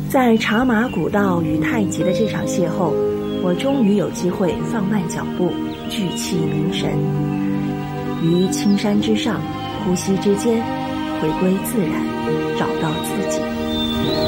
在茶马古道与太极的这场邂逅，我终于有机会放慢脚步，聚气凝神，于青山之上，呼吸之间，回归自然，找到自己。